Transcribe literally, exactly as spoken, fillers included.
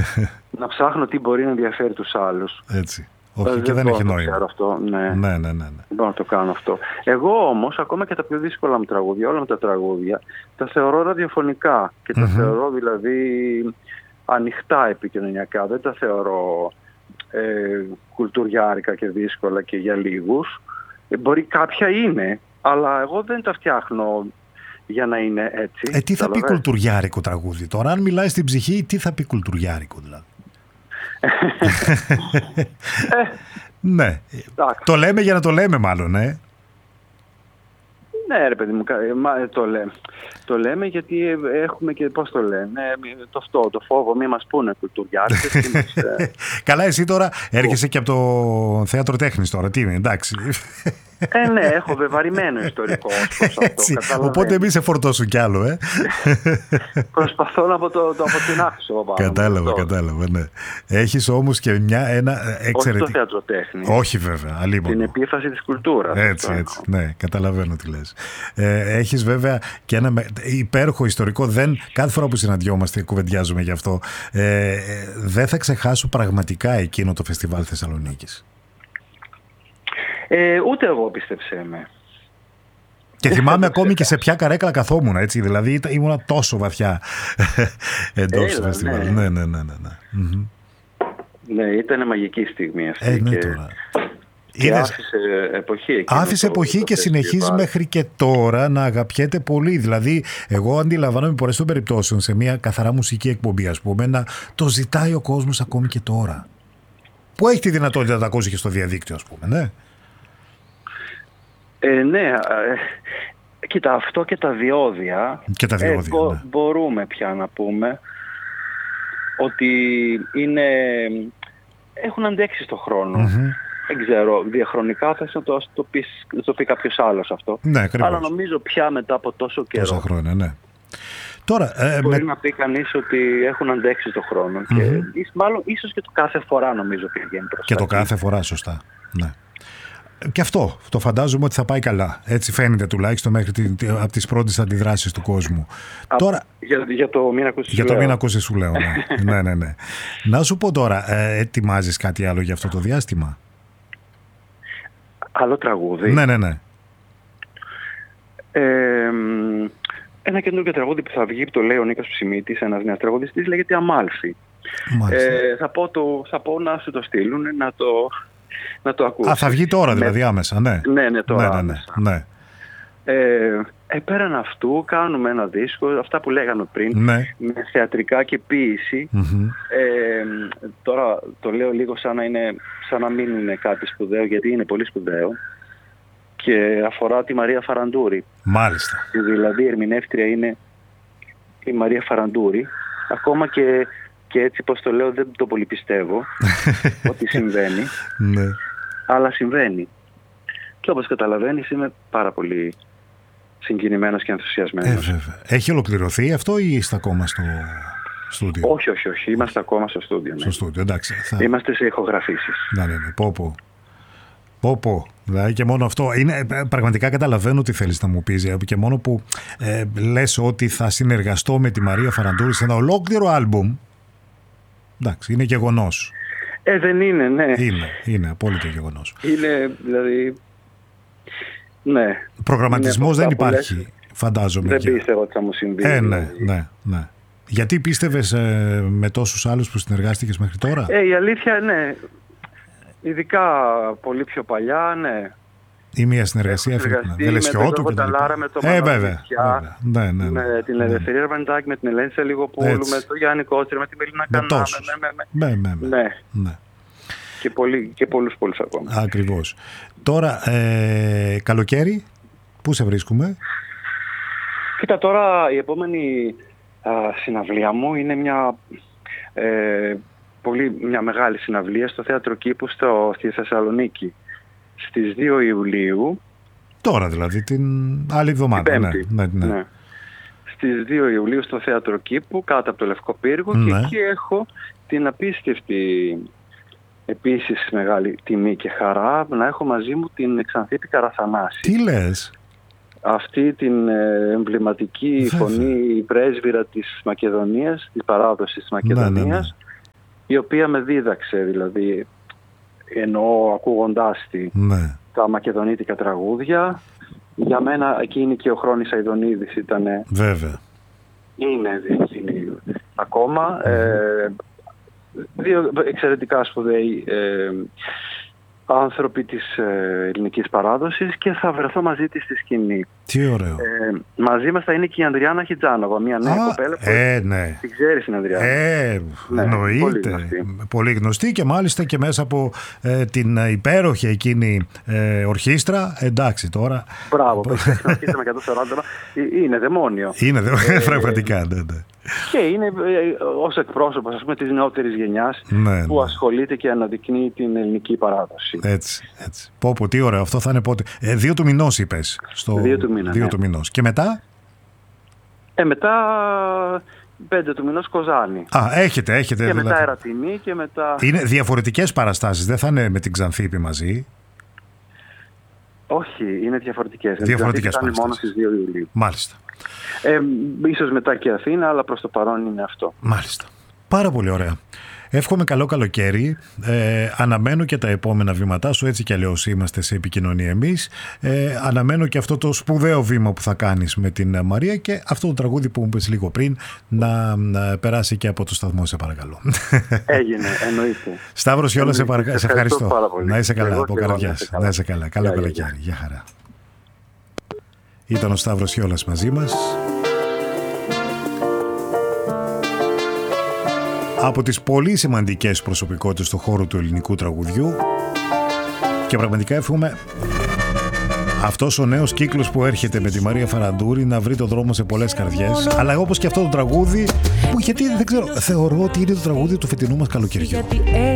να ψάχνω τι μπορεί να ενδιαφέρει τους άλλους. Έτσι. Όχι, και δεν έχει νόημα. Αυτό. Ναι. Ναι, ναι, ναι, ναι. Δεν μπορώ να το κάνω αυτό. Εγώ όμως, ακόμα και τα πιο δύσκολα μου τραγούδια, όλα μου τα τραγούδια, τα θεωρώ ραδιοφωνικά και τα mm-hmm. θεωρώ δηλαδή ανοιχτά επικοινωνιακά. Δεν τα θεωρώ ε, κουλτουριάρικα και δύσκολα και για λίγους. Ε, μπορεί κάποια είναι, αλλά εγώ δεν τα φτιάχνω για να είναι έτσι. Ε, τι θα πει κουλτουριάρικο τραγούδι τώρα? Αν μιλάει στην ψυχή, τι θα πει κουλτουριάρικο δηλαδή? Ναι. Το λέμε για να το λέμε μάλλον, ε. Ναι ρε παιδί μου, το λέμε. Το λέμε γιατί έχουμε και, πώς το λένε, το αυτό, το φόβο, μη μας πούνε κουλτουριάρικες. είμαστε... Καλά, εσύ τώρα έρχεσαι και από το θέατρο τέχνης τώρα, τι είναι, εντάξει. Ε, ναι, έχω βεβαρημένο ιστορικό ως έτσι, αυτό, οπότε μην σε φορτώσουν κι άλλο, ε. Προσπαθώ να από, το, το, από την άξο. Κατάλαβα, κατάλαβα, ναι. Έχεις όμως και μια, ένα εξαιρετικό... Όχι το θέατρο τέχνης. Όχι βέβαια, αλίμονο. Την επίφαση της κουλτούρας. Έτσι, έτσι, ναι, καταλαβαίνω τι λες. Ε, έχεις βέβαια και ένα υπέροχο ιστορικό, δεν, κάθε φορά που συναντιόμαστε κουβεντιάζουμε γι' αυτό, ε, δεν θα ξεχάσω πραγματικά εκείνο το φεστιβάλ Θεσσαλονίκης. Ε, ούτε εγώ πίστεψέ με. Και θυμάμαι ακόμη και σε ποια καρέκλα καθόμουν, έτσι, δηλαδή ήμουνα τόσο βαθιά εντός του φεστιβάλ. Ναι, ναι, ναι, ναι, ναι. Mm-hmm. Ναι, ήταν μαγική στιγμή αυτή. Ε, ναι, και... τώρα. Και Είδες... άφησε εποχή. Άφησε το, εποχή το και συνεχίζει μέχρι και τώρα να αγαπιέται πολύ. Δηλαδή, εγώ αντιλαμβάνομαι πολλές των περιπτώσεων σε μια καθαρά μουσική εκπομπή, ας πούμε, να το ζητάει ο κόσμος ακόμη και τώρα. Που έχει τη δυνατότητα να τα ακούσει και στο διαδίκτυο, ας πούμε, ναι. Ε, ναι, ε, κοίτα, αυτό και τα διόδια, και τα διόδια ε, μπο, ναι. μπορούμε πια να πούμε ότι είναι, έχουν αντέξει στο χρόνο. Mm-hmm. Δεν ξέρω, διαχρονικά θα να το, το, πεις, το πει κάποιος άλλος αυτό. Ναι, ακριβώς. Αλλά νομίζω πια μετά από τόσο καιρό. Τόσα χρόνια, ναι. Τώρα, ε, μπορεί με... να πει κανείς ότι έχουν αντέξει στον χρόνο. Mm-hmm. Και μάλλον ίσως και το κάθε φορά νομίζω πηγαίνει προς Και το κάθε φορά, σωστά. Ναι. Και αυτό, το φαντάζομαι ότι θα πάει καλά. Έτσι φαίνεται τουλάχιστον μέχρι τη, από τις πρώτες αντιδράσεις του κόσμου. Α, τώρα, για, για το μην ακούσεις για το μην ακούσεις σου λέω. Ναι. ναι, ναι, ναι. Να σου πω τώρα, ε, ετοιμάζεις κάτι άλλο για αυτό το διάστημα? Άλλο τραγούδι? Ναι, ναι, ναι. Ε, ένα καινούργιο τραγούδι που θα βγει, που το λέει ο Νίκος Ψημίτης, ένας νέος τραγουδιστής, λέγεται Αμάλφη. Ε, θα, πω το, θα πω να σου το στείλουν, να το... να το ακούσεις. Α, θα βγει τώρα δηλαδή με... άμεσα, ναι. Ναι, ναι, τώρα ναι, ναι, άμεσα. Ναι. Ε, ε, πέραν αυτού κάνουμε ένα δίσκο, αυτά που λέγαμε πριν, ναι. με θεατρικά και ποίηση. Mm-hmm. Ε, τώρα το λέω λίγο σαν να, είναι, σαν να μην είναι κάτι σπουδαίο, γιατί είναι πολύ σπουδαίο. Και αφορά τη Μαρία Φαραντούρη. Μάλιστα. Δηλαδή η ερμηνεύτρια είναι η Μαρία Φαραντούρη. Ακόμα και... Και έτσι πως το λέω δεν το πολύ πιστεύω ότι συμβαίνει, ναι. αλλά συμβαίνει. Και όπως καταλαβαίνεις είμαι πάρα πολύ συγκινημένος και ενθουσιασμένος. Ε, βέβαια. Έχει ολοκληρωθεί αυτό ή είστε ακόμα στο στούντιο? Όχι, όχι, όχι. Είμαστε ακόμα στο στούντιο. Ναι. Στο στούντιο, εντάξει. Θα... Είμαστε σε ηχογραφήσεις. Ναι, ναι, ναι. Πω, πω. Πω, πω. Δηλαδή και μόνο αυτό. Είναι, πραγματικά καταλαβαίνω τι θέλεις να μου πεις. Και μόνο που ε, λες ότι θα συνεργαστώ με τη Μαρία Φαραντούρη σε ένα ολόκληρο άλμπουμ. Εντάξει, είναι γεγονός. Ε, δεν είναι, ναι. Είναι, είναι απόλυτο γεγονός. Είναι, δηλαδή, ναι. Προγραμματισμός δεν υπάρχει, λες, φαντάζομαι. Δεν πίστευα ότι θα μου συμβεί. Ε, ναι, ναι, ναι. Γιατί πίστευες ε, με τόσους άλλους που συνεργάστηκες μέχρι τώρα? Ε, η αλήθεια, ναι. Ειδικά πολύ πιο παλιά, ναι. Ή μια συνεργασία Βελεσιώτου με τον Ταλάρα, με τον ε, βέβαια, βέβαια. Ναι, ναι, ναι, με την Ελευθερία Ραπανιτάκη, με την Ελένη Σελίγοπούλου, με τον Γιάννη Κότσιρα, με την Μελίνα Κανά. Με, με, με, με. Ναι. ναι. Και, πολύ, και πολλούς πολλούς ακόμα. Ακριβώς. Τώρα, ε, καλοκαίρι, πού σε βρίσκουμε? Κοίτα, τώρα η επόμενη α, συναυλία μου είναι μια, ε, πολύ, μια μεγάλη συναυλία στο Θέατρο Κήπου στο, στη Θεσσαλονίκη. Στις δύο Ιουλίου. Τώρα δηλαδή, την άλλη εβδομάδα. Ναι, ναι, ναι. ναι. Στις δύο Ιουλίου στο Θέατρο Κήπου, κάτω από το Λευκό Πύργο, ναι. Και εκεί έχω την απίστευτη, επίσης μεγάλη τιμή και χαρά, να έχω μαζί μου την Ξανθήπη Καραθανάση. Τι λες? Αυτή την εμβληματική Βέβαια. φωνή, η πρέσβυρα της Μακεδονίας, της παράδοσης της Μακεδονίας, ναι, ναι, ναι. η οποία με δίδαξε, δηλαδή, εννοώ ακούγοντάς τη, ναι. τα μακεδονίτικα τραγούδια. Για μένα εκείνη και ο Χρόνης Αηδονίδης ήταν... Βέβαια. Είναι εκείνη ακόμα. Mm-hmm. Ε, δύο εξαιρετικά σπουδαίοι ε, άνθρωποι της ε, ελληνικής παράδοσης και θα βρεθώ μαζί της στη σκηνή. Τι ωραίο. Ε, μαζί μας θα είναι και η Ανδριάννα Χιτζάνοβα, μια νέα Α, κοπέλα που ε, ναι. την ξέρεις την Ανδριάννα. Ε, ναι, εννοείται. Πολύ γνωστή. πολύ γνωστή και μάλιστα και μέσα από ε, την υπέροχη εκείνη ε, ορχήστρα. Εντάξει τώρα. Μπράβο, που έχει την ορχήστρα με εκατόν σαράντα. Είναι δαιμόνιο. Είναι δαιμόνιο, πραγματικά, ναι, ναι. Και είναι ε, ως εκπρόσωπος, ας πούμε, της νεότερης γενιάς, ναι, που ναι. ασχολείται και αναδεικνύει την ελληνική παράδοση. Έτσι, έτσι. Πω, πω, τι ωραίο. Αυτό θα είναι πότε. Ε, δύο του μηνός είπες. Στο... Δύο του μήνα. Δύο ναι. του μηνός. Και μετά. Ε, μετά πέντε του μηνός Κοζάνη. Α, έχετε, έχετε. Και δηλαδή. μετά Ερατινή και μετά... Είναι διαφορετικές παραστάσεις. Δεν θα είναι με την Ξανθήπη μαζί. Όχι, είναι διαφορετικές. Διαφορετικές παραστάσεις. Θα είναι μόνο στις δύο Ιουλίου. Μάλιστα. Ε, ίσως μετά και Αθήνα, αλλά προς το παρόν είναι αυτό. Μάλιστα. Πάρα πολύ ωραία. Εύχομαι καλό καλοκαίρι. Ε, αναμένω και τα επόμενα βήματά σου, έτσι κι αλλιώς είμαστε σε επικοινωνία εμείς. Ε, αναμένω και αυτό το σπουδαίο βήμα που θα κάνεις με την Μαρία και αυτό το τραγούδι που μου είπες λίγο πριν να, να περάσει και από το σταθμό, σε παρακαλώ. Έγινε, εννοείται. Σταύρος Σιόλα, σε, παρα... σε ευχαριστώ. ευχαριστώ. Να είσαι καλά, εγώ από καρδιάς. Να είσαι καλά. Καλό καλοκαίρι. Γεια χαρά. Ήταν ο Σταύρος Σιόλας μαζί μας. Από τις πολύ σημαντικές προσωπικότητες στον χώρο του ελληνικού τραγουδιού και πραγματικά εύχομαι αυτός ο νέος κύκλος που έρχεται με τη Μαρία Φαραντούρη να βρει το δρόμο σε πολλές καρδιές, αλλά όπως και αυτό το τραγούδι που, γιατί δεν ξέρω, θεωρώ ότι είναι το τραγούδι του φετινού μας καλοκαιριού.